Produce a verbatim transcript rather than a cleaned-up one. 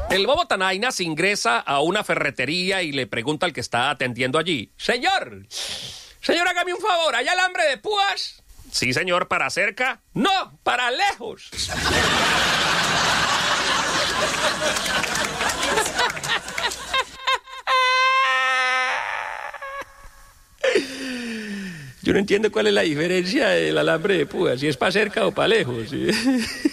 El bobo Tanainas ingresa a una ferretería y le pregunta al que está atendiendo allí: Señor, señor, hágame un favor, ¿hay alambre de púas? Sí, señor, ¿para cerca? No, para lejos. Yo no entiendo cuál es la diferencia del alambre de púas, si es para cerca o para lejos. ¿Sí?